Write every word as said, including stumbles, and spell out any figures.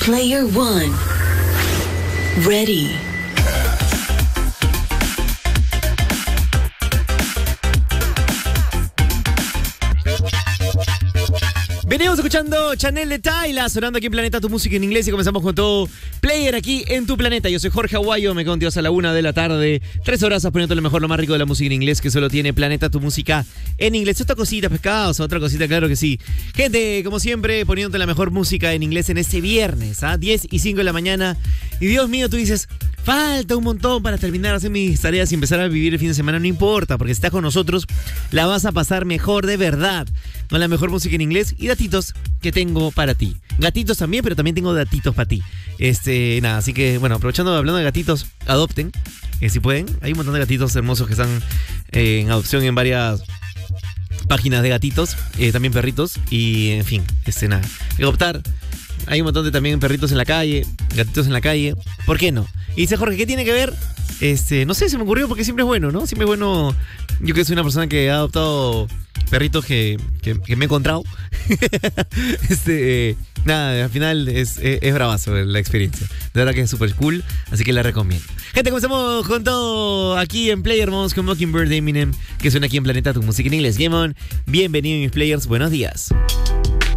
Player one. Ready. Venimos escuchando Chanel de Tyla, sonando aquí en Planeta Tu Música en Inglés, y comenzamos con todo Player aquí en Tu Planeta. Yo soy Jorge Aguayo, me contigo a la una de la tarde, tres horas poniendo lo mejor, lo más rico de la música en inglés, que solo tiene Planeta Tu Música en Inglés. Otra cosita, pescados, otra cosita, claro que sí. Gente, como siempre, poniéndote la mejor música en inglés en este viernes, ¿ah? diez y cinco de la mañana. Y Dios mío, tú dices, falta un montón para terminar de hacer mis tareas y empezar a vivir el fin de semana. No importa, porque si estás con nosotros, la vas a pasar mejor de verdad. Con la mejor música en inglés y datitos que tengo para ti. Gatitos también, pero también tengo datitos para ti. Este, nada, así que, bueno, aprovechando, hablando de gatitos, adopten, eh, si pueden. Hay un montón de gatitos hermosos que están eh, en adopción en varias páginas de gatitos, eh, también perritos, y en fin, este, nada, adoptar. Hay un montón de también perritos en la calle, gatitos en la calle. ¿Por qué no? Y dice Jorge, ¿qué tiene que ver? Este, no sé, se me ocurrió porque siempre es bueno, ¿no? Siempre es bueno. Yo que soy una persona que ha adoptado perritos que, que, que me he encontrado. este, eh, nada, al final es, es, es bravazo la experiencia. De verdad que es súper cool, así que la recomiendo. Gente, comenzamos con todo aquí en Player. Vamos con Mockingbird de Eminem, que suena aquí en Planeta Tu Música en Inglés. Game on, bienvenido mis players, buenos días.